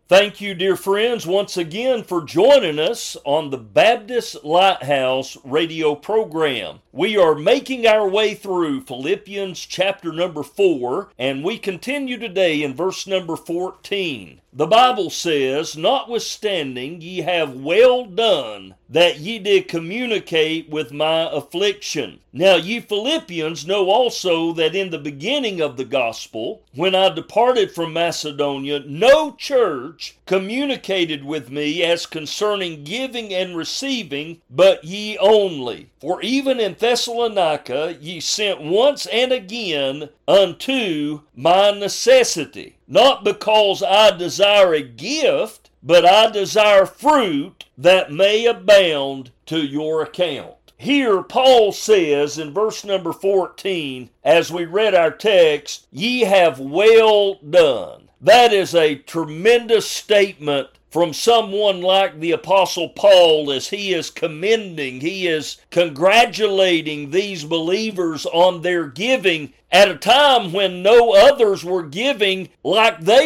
Thank you, dear friends, once again for joining us on the Baptist Lighthouse radio program. We are making our way through Philippians chapter number 4, and we continue today in verse number 14. The Bible says, "Notwithstanding ye have well done, that ye did communicate with my affliction." Now ye Philippians know also that in the beginning of the gospel, when I departed from Macedonia, no church communicated with me as concerning giving and receiving, but ye only. For even in Thessalonica ye sent once and again unto my necessity. Not because I desire a gift, but I desire fruit that may abound to your account. Here Paul says in verse number 14, as we read our text, ye have well done. That is a tremendous statement from someone like the Apostle Paul, as he is commending, he is congratulating these believers on their giving at a time when no others were giving like they